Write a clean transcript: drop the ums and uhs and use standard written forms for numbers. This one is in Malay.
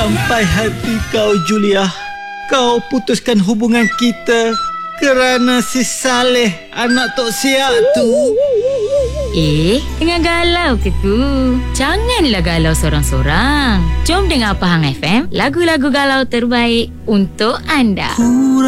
sampai hati kau, Julia. Kau putuskan hubungan kita kerana si Saleh, anak Tok Siak tu. Tengah galau ke tu? Janganlah galau sorang-sorang. Jom dengar Pahang FM, lagu-lagu galau terbaik untuk anda.